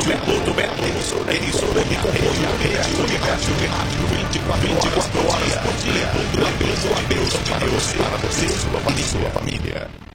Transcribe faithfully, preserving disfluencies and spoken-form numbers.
Emissora, emissora que acompanha a rede Universo de Rádio vinte e quatro horas por dia. Levando a bênção de Deus para você, para você e sua família.